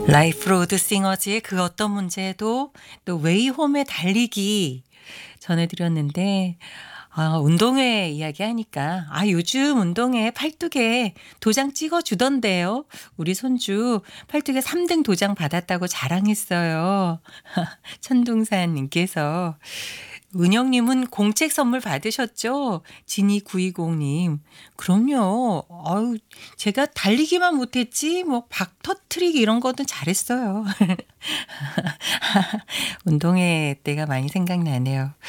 라이프 로드 싱어즈의 그 어떤 문제도 또 웨이홈의 달리기 전해드렸는데 운동회 이야기하니까 요즘 운동회 팔뚝에 도장 찍어 주던데요. 우리 손주 팔뚝에 3등 도장 받았다고 자랑했어요. 천둥산 님께서 은영님은 공책 선물 받으셨죠? 지니920님. 그럼요. 제가 달리기만 못했지, 뭐, 박 터트리기 이런 것도 잘했어요. 운동회 때가 많이 생각나네요.